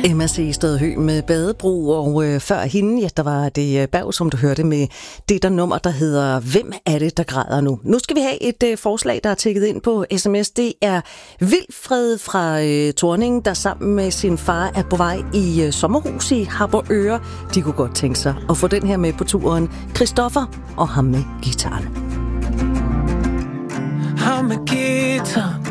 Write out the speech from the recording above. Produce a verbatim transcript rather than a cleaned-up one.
Emma Seested Høgh med Badebro, og øh, før hende, ja, der var det Berg, som du hørte med det der nummer, der hedder Hvem er det, der græder nu? Nu skal vi have et øh, forslag, der er tækket ind på sms. Det er Vilfred fra øh, Torning, der sammen med sin far er på vej i øh, sommerhus i Harboøre. De kunne godt tænke sig at få den her med på turen. Christoffer og ham med gitaren. Ham med guitar,